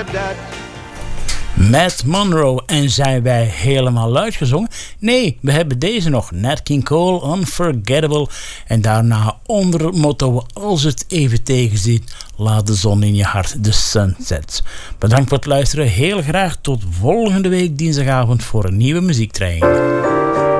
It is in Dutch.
Matt Monro, en zijn wij helemaal luid gezongen? Nee, we hebben deze nog, Nat King Cole, Unforgettable, en daarna onder het motto, als het even tegenzit, laat de zon in je hart, de Sunsets. Bedankt voor het luisteren, heel graag tot volgende week dinsdagavond voor een nieuwe muziektrein.